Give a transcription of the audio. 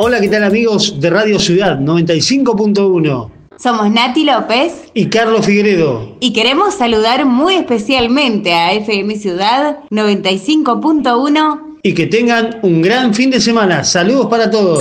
Hola, ¿qué tal amigos de Radio Ciudad 95.1? Somos Nati López y Carlos Figueredo. Y queremos saludar muy especialmente a FM Ciudad 95.1. Y que tengan un gran fin de semana. Saludos para todos.